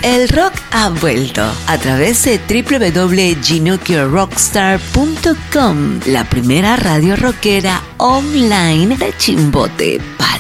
El rock ha vuelto a través de www.ginocchiorockstar.com, la primera radio rockera online de Chimbote para